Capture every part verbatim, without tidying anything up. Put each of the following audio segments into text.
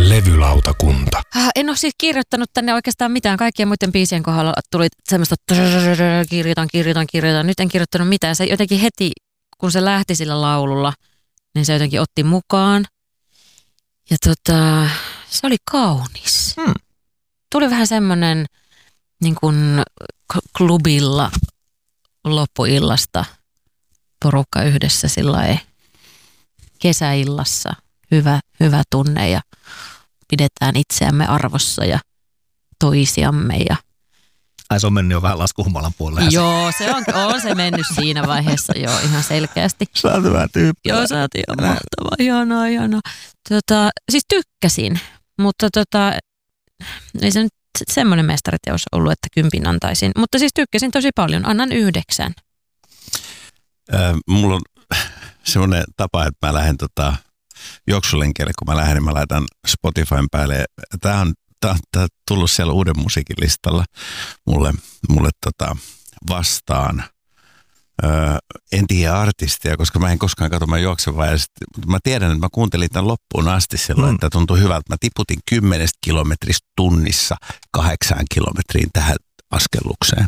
Levylautakunta. Äh, en ole siis kirjoittanut tänne oikeastaan mitään. Kaikkien muiden biisien kohdalla tuli semmoista kirjoitan, kirjoitan, kirjoitan. Nyt en kirjoittanut mitään. Se jotenkin heti, kun se lähti sillä laululla, niin se jotenkin otti mukaan. Ja tota, se oli kaunis. Hmm. Tuli vähän semmoinen niin kuin klubilla loppuillasta porukka yhdessä sillai kesäillassa. Hyvä, hyvä tunne ja pidetään itseämme arvossa ja toisiamme. Ja... Ai se on mennyt jo vähän laskuhumalan puolelle. Joo, se on, on se mennyt siinä vaiheessa jo ihan selkeästi. Sä oot hyvä tyyppi. Joo, sä oot ihan mahtava. Ihanaa, ihanaa. Tota, siis tykkäsin, mutta tota, ei se nyt semmoinen mestariteos ollut, että kympin antaisin. Mutta siis tykkäsin tosi paljon. Annan yhdeksän. Äh, mulla on semmoinen tapa, että mä lähden tota, juoksulenkeille, kun mä lähden, niin mä laitan Spotifyn päälle. Tää on, tää on, tää on tullut siellä uuden musiikin listalla mulle, mulle tota, vastaan. Öö, en tiedä artistia, koska mä en koskaan katso, mä juoksen vaan. Mutta mä tiedän, että mä kuuntelin tämän loppuun asti silloin, mm. että tuntui hyvältä. Mä tiputin kymmenestä kilometristä tunnissa kahdeksaan kilometriin tähän askellukseen.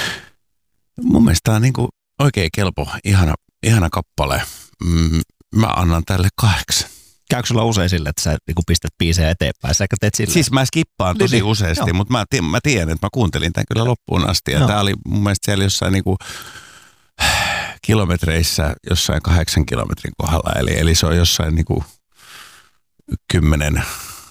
Mun mielestä tää on niin kuin oikein kelpo, ihana, ihana kappale. Mm, mä annan tälle kahdeksan. Käykö sulla usein sille, että sä niin pistät biisejä eteenpäin? Sä teet sille? Siis mä skippaan tosi niin, useasti, joo. Mutta mä, mä tiedän, että mä kuuntelin tämän kyllä loppuun asti. Ja tää oli mun mielestä siellä jossain niinku kilometreissä, jossain kahdeksan kilometrin kohdalla. Eli, eli se on jossain niinku kymmenen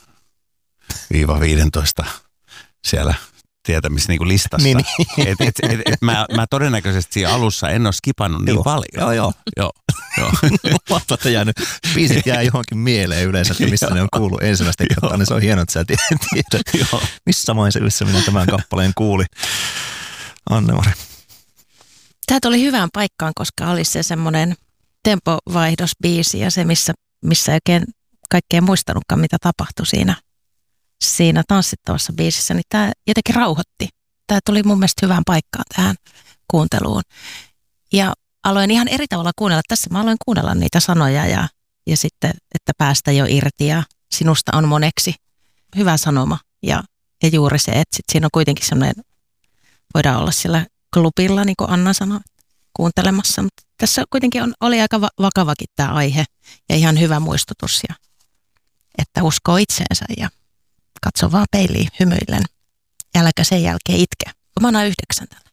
viisitoista siellä tietämis niinku listassa. Niin, niin. Et, et, et, et mä, mä todennäköisesti siinä alussa en ole skipannut niin joo. paljon. Joo, joo. joo, joo. Mahtaa, jäänyt. Biisit jää johonkin mieleen yleensä, että missä ne on kuullut ensimmäistä kertaa, niin se on hienoa, että sä tiedät, missä maisemissa minä tämän kappaleen kuulin. Anne-Mari. Tämä tuli hyvään paikkaan, koska oli se semmoinen tempovaihdosbiisi ja se, missä, missä ei oikein kaikkea muistanutkaan, mitä tapahtui siinä. siinä tanssittavassa biisissä, niin tämä jotenkin rauhoitti. Tämä tuli mun mielestä hyvään paikkaan tähän kuunteluun. Ja aloin ihan eri tavalla kuunnella. Tässä mä aloin kuunnella niitä sanoja ja, ja sitten, että päästä jo irti ja sinusta on moneksi. Hyvä sanoma ja, ja juuri se, että sit siinä on kuitenkin sellainen, voidaan olla siellä klubilla, niin kuin Anna sanoi, kuuntelemassa. Mutta tässä kuitenkin on, oli aika va- vakavakin tämä aihe ja ihan hyvä muistutus, ja, että uskoo itseensä ja katso vaan peiliin hymyillen. Äläkä sen jälkeen itke. Mä annan yhdeksän tällä.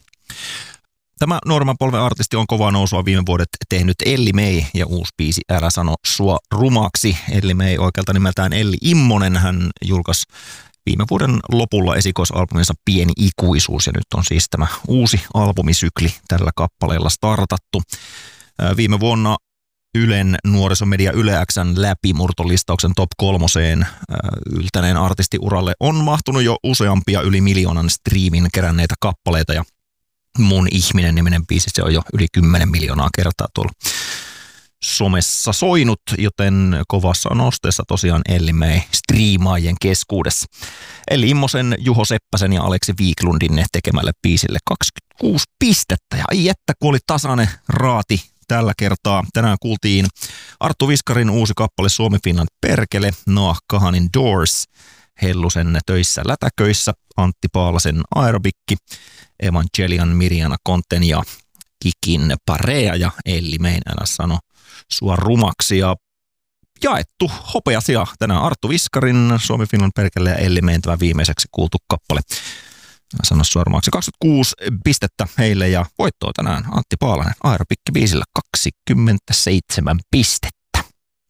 Tämä nuoremman polven artisti on kovaa nousua viime vuodet tehnyt Elli May ja uusi biisi Älä sano sua rumaksi. Elli May oikealta nimeltään Elli Immonen. Hän julkaisi viime vuoden lopulla esikoisalbuminsa Pieni ikuisuus ja nyt on siis tämä uusi albumisykli tällä kappaleella startattu. Viime vuonna Ylen nuorisomedia Yle X:n läpimurtolistauksen top kolmoseen yltäneen artistiuralle on mahtunut jo useampia yli miljoonan striimin keränneitä kappaleita ja Mun ihminen niminen biisi, se on jo yli kymmenen miljoonaa kertaa tuolla somessa soinut, joten kovassa nosteessa tosiaan Elli May striimaajien keskuudessa. Eli Immosen, Juho Seppäsen ja Aleksi Wiklundin tekemälle biisille kaksikymmentäkuusi pistettä. Ja ai että, kun oli tasainen raati tällä kertaa. Tänään kuultiin Arttu Viskarin uusi kappale Suomi Finland perkele, Noah Kahanin Doors, Hellusen Töissä lätäköissä, Antti Paalasen Aerobikki, Evangelian Mirjana Konten ja Kikin Parea ja Elli May Älä sano sua rumaksi. Ja jaettu hopeasia tänään Arttu Viskarin Suomi Finland perkele ja Elli Mayn tämä viimeiseksi kuultu kappale. Sano sua rumaksi kaksikymmentäkuusi pistettä heille ja voittoa tänään Antti Paalanen Aerobikki biisillä kaksikymmentäseitsemän pistettä.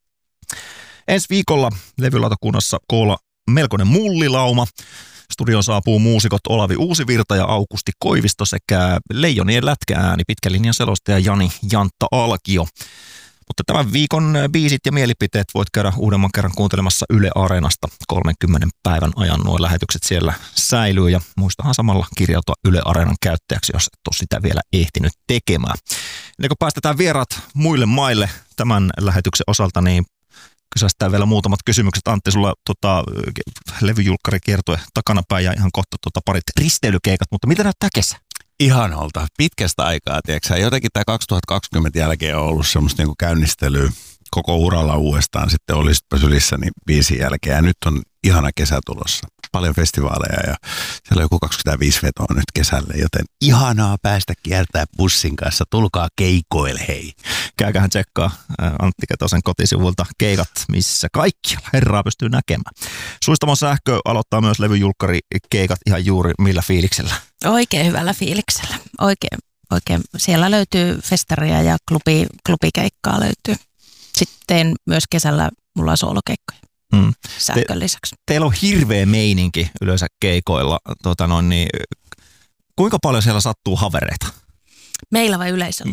Ensi viikolla levylautakunnassa koolla melkoinen mullilauma. Studioon saapuu muusikot Olavi Uusivirta ja Aukusti Koivisto sekä Leijonien lätkäääni pitkän linjan selostaja Jani Jantta Alkio. Mutta tämän viikon biisit ja mielipiteet voit käydä uudemman kerran kuuntelemassa Yle Areenasta kolmenkymmenen päivän ajan. Nuo lähetykset siellä säilyy ja muistahan samalla kirjautua Yle Areenan käyttäjäksi, jos et ole sitä vielä ehtinyt tekemään. Ennen kuin päästetään vieraat muille maille tämän lähetyksen osalta, niin kysästään vielä muutamat kysymykset. Antti, sulla tota, levyjulkkari kiertue takanapäin ja ihan kohta tota, parit risteilykeikat, mutta mitä näyttää kesä? Ihanolta, pitkästä aikaa, tiedätkö? Jotenkin tämä kaksituhattakaksikymmentä jälkeen on ollut semmoista niinku käynnistelyä, koko uralla uudestaan sitten Olisitpa sylissä niin biisin jälkeen. Ja nyt on ihana kesä tulossa. Paljon festivaaleja ja siellä on joku kaksikymmentäviisi vetoa nyt kesälle, joten ihanaa päästä kiertää bussin kanssa. Tulkaa keikoille, hei. Käykähän tsekkaa Antti Ketosen kotisivulta keikat, missä kaikkialla herraa pystyy näkemään. Suistamon sähkö aloittaa myös levyjulkkari keikat ihan juuri millä fiiliksellä? Oikein hyvällä fiiliksellä. Oikein, oikein. Siellä löytyy festaria ja klubi, klubikeikkaa löytyy. Sitten myös kesällä mulla on soolokeikkoja. Hmm. Sähkön Te, lisäksi. Teillä on hirveä meininki yleensä keikoilla. Tota noin, niin, kuinka paljon siellä sattuu havereita? Meillä vai yleisöllä?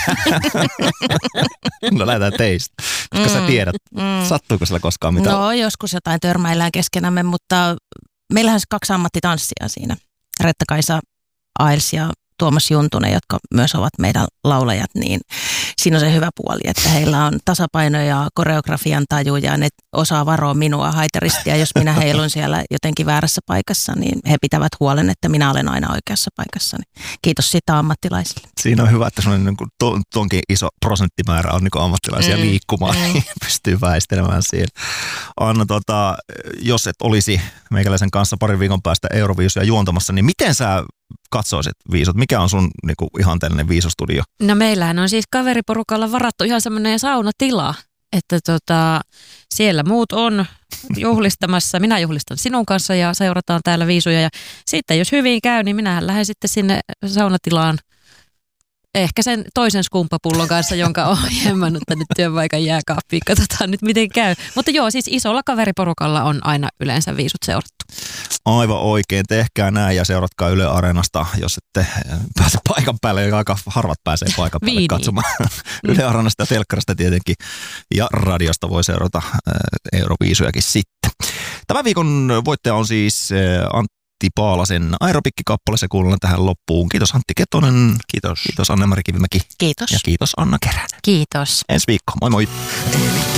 No lähdetään teistä, koska mm, sä tiedät. Mm. Sattuuko siellä koskaan mitään? No joskus jotain törmäillään keskenämme, mutta meillähän on kaksi ammattitanssia siinä. Retta-Kaisa Ails ja Tuomas Juntunen, jotka myös ovat meidän laulajat, niin siinä on se hyvä puoli, että heillä on tasapaino ja koreografian taju ja ne osaa varoa minua haiteristi ja jos minä heilun siellä jotenkin väärässä paikassa, niin he pitävät huolen, että minä olen aina oikeassa paikassa. Kiitos siitä ammattilaisille. Siinä on hyvä, että sellainen niin to, tonkin iso prosenttimäärä on niin ammattilaisia mm, liikkumaan, mm. niin pystyy väistelemään siinä. Anna, tota, jos et olisi meikäläisen kanssa parin viikon päästä Euroviisuja juontamassa, niin miten sä katsoisit viisot? Mikä on sun niinku ihanteellinen viisostudio? No meillähän on siis kaveriporukalla varattu ihan semmoinen saunatila, että tota, siellä muut on juhlistamassa. Minä juhlistan sinun kanssa ja seurataan täällä viisuja. Ja sitten jos hyvin käy, niin minähän lähden sitten sinne saunatilaan ehkä sen toisen skumppapullon kanssa, jonka olen hemmannut tänne työpaikan jääkaappiin. Katsotaan nyt miten käy. Mutta joo, siis isolla kaveriporukalla on aina yleensä viisut seurattu. Aivan oikein. Tehkää näin ja seuratkaa Yle Areenasta, jos ette pääse paikan päälle, ja aika harvat pääsee paikan päälle katsomaan. Yle Areenasta ja telkkarista tietenkin ja radiosta voi seurata Euroviisujakin sitten. Tämän viikon voittaja on siis Antti Paalasen aerobikkikappale, se kuullaan tähän loppuun. Kiitos Antti Ketonen. Kiitos. Kiitos Anne-Mari Kivimäki. Kiitos. Ja kiitos Anna Keränen. Kiitos. Ensi viikko. Moi moi.